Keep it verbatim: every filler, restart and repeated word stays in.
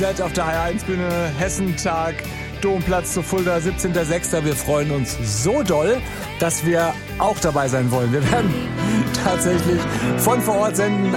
Auf der H R eins Bühne, Hessentag, Domplatz zu Fulda, siebzehnter sechster Wir freuen uns so doll, dass wir auch dabei sein wollen. Wir werden tatsächlich von vor Ort senden.